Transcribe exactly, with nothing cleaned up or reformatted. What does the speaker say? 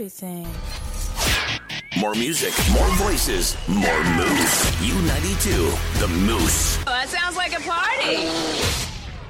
everything. More music, more voices, more moose. U ninety-two, the Moose. Well, that sounds like a party.